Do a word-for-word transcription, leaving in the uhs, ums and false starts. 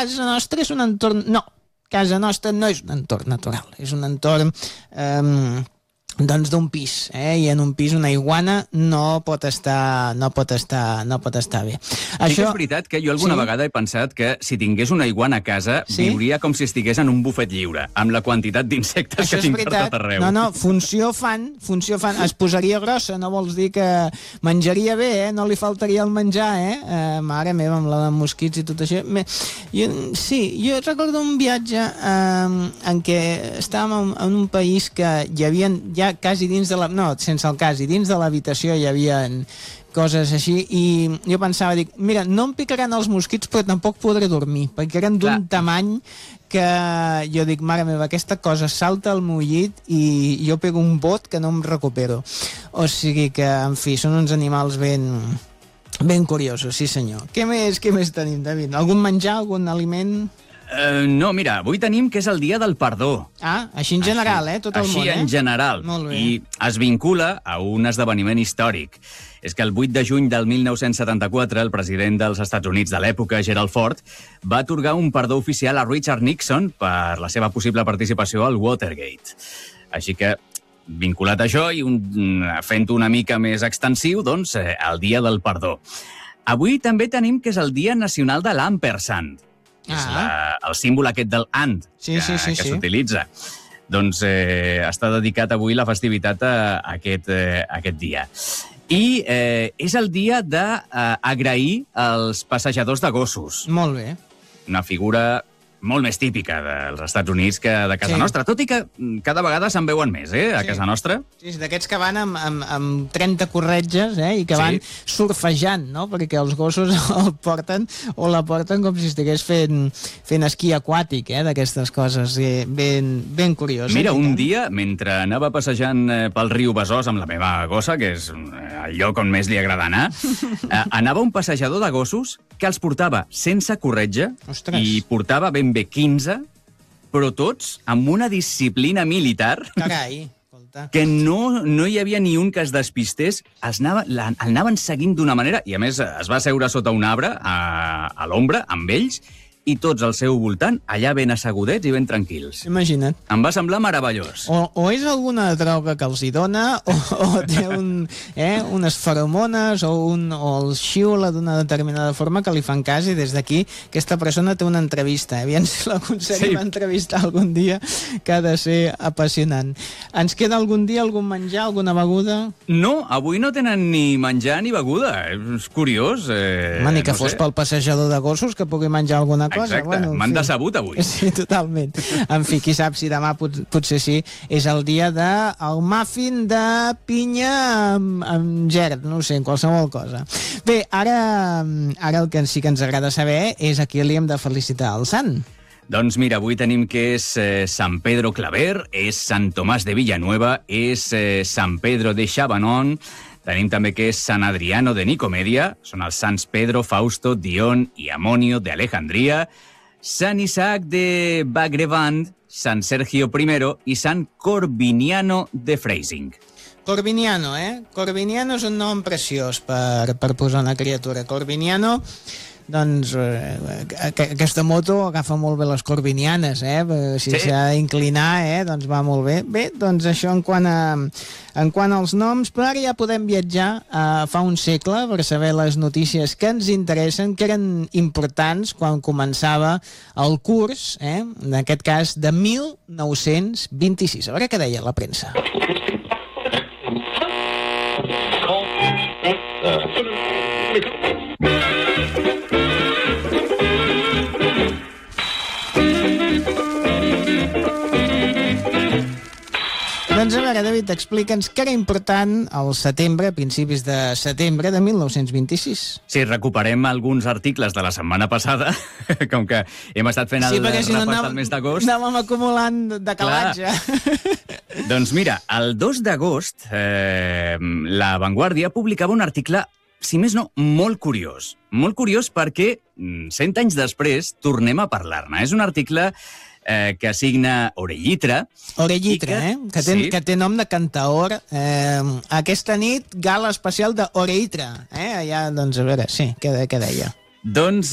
casa nostra és un entorn... No, casa nostra no és un entorn natural, és un entorn... Eh, doncs d'un pis, eh? I en un pis una iguana no pot estar no pot estar, no pot estar bé. Sí Això... que és veritat que jo alguna sí? vegada he pensat que si tingués una iguana a casa, sí? viuria com si estigués en un bufet lliure, amb la quantitat d'insectes que tinc per tot arreu. No, no, funció fan, funció fan. Es posaria grossa, no vols dir que menjaria bé, eh? No li faltaria el menjar, eh? eh mare meva, amb la de mosquits i tot això. Jo, sí, jo recordo un viatge eh, en què estàvem en, en un país que hi havia ja quasi dins de la... No, sense el quasi, dins de l'habitació hi havia coses així, i jo pensava, dic, mira, no em picaran els mosquits, però tampoc podré dormir, perquè eren d'un tamany que jo dic, mare meva, aquesta cosa salta al meu llit i jo pego un bot que no em recupero. O sigui que, en fi, són uns animals ben... ben curiosos, sí senyor. Què més, què més tenim, David? Algun menjar, algun aliment... Uh, no, mira, avui tenim que és el dia del perdó. Ah, així en general, eh? Tot el així món, eh? Així en general. Molt bé. I es vincula a un esdeveniment històric. És que el vuit de juny del mil nou-cents setanta-quatre el president dels Estats Units de l'època, Gerald Ford, va atorgar un perdó oficial a Richard Nixon per la seva possible participació al Watergate. Així que, vinculat a això i un, fent-ho una mica més extensiu, doncs, eh, el dia del perdó. Avui també tenim que és el dia nacional de l'ampersand. Ah. És la, el símbol aquest del and sí, que, sí, sí, que sí. s'utilitza. Doncs eh, està dedicat avui la festivitat a, a, aquest, eh, a aquest dia. I eh, és el dia d'agrair eh, als passejadors de gossos. Molt bé. Una figura molt més típica dels Estats Units que de casa sí. nostra, tot i que cada vegada se'n veuen més, eh, a sí. casa nostra. Sí, d'aquests que van amb, amb, amb trenta corretges, eh, i que sí. van surfejant, no?, perquè els gossos el porten o la porten com si estigués fent, fent esquí aquàtic, eh, d'aquestes coses, eh, ben, ben curiós. Mira, eh, un dia, mentre anava passejant eh, pel riu Besòs amb la meva gossa, que és eh, el lloc on més li agrada anar, eh, anava un passejador de gossos que els portava sense corretge. Ostres. I portava ben bé quinze, però tots amb una disciplina militar. Carai, que no, no hi havia ni un que es despistés, els anava, la, el anaven seguint d'una manera, i a més es va seure sota un arbre, a, a l'ombra, amb ells, i tots al seu voltant, allà ben assegudets i ben tranquils. Imagina't. Em va semblar meravellós. O, o és alguna droga que els hi dona, o, o té un, eh, unes feromones, o, un, o el xiula d'una determinada forma que li fan cas, i des d'aquí aquesta persona té una entrevista. Eh? Aviam si l'aconseguim sí. entrevistar algun dia, que ha de ser apassionant. Ens queda algun dia algun menjar, alguna beguda? No, avui no tenen ni menjar ni beguda. És curiós. Eh, Home, ni que no fos sé. pel passejador de gossos que pugui menjar alguna cosa. Exacte, bueno, m'han fi. decebut avui. Sí, totalment. En fi, qui sap si demà pot, potser sí, és el dia del de, muffin de pinya amb, amb gerd, no ho sé, qualsevol cosa. Bé, ara, ara el que sí que ens agrada saber és a qui li hem de felicitar el sant. Doncs mira, avui tenim que és eh, Sant Pedro Claver, és Sant Tomàs de Villanueva, és eh, Sant Pedro de Chabanon, tenim també que és Sant Adriano de Nicomèdia, són els Sants Pedro, Fausto, Dion i Amonio de Alejandria, Sant Isaac de Bagrevand, Sant Sergio I i Sant Corbiniano de Freising. Corbiniano, eh? Corbiniano és un nom preciós per, per posar una criatura. Corbiniano, doncs eh, aquesta moto agafa molt bé les corbinianes, eh? Si s'ha sí. d'inclinar, eh? Doncs va molt bé. Bé, doncs això en quant a, en quant als noms, però ara ja podem viatjar a fa un segle per saber les notícies que ens interessen, que eren importants quan començava el curs, eh? En aquest cas de mil nou-cents vint-i-sis. A veure què deia la premsa. Doncs a veure, David, explica'ns què era important al setembre, a principis de setembre de mil nou-cents vint-i-sis. Sí, recuperem alguns articles de la setmana passada, com que hem estat fent el sí, repàs si no anàvem, del mes d'agost. Anàvem acumulant decalatge. Doncs mira, el dos d'agost, eh, La Vanguardia publicava un article, si més no, molt curiós. Molt curiós perquè, cent anys després, tornem a parlar-ne. És un article eh, que signa Orellitra. Orellitra, que, eh? Que té, sí. que té nom de cantaor. Eh, aquesta nit, gala especial d'Orellitra. Eh? Allà, doncs, a veure, sí, què, què deia? Doncs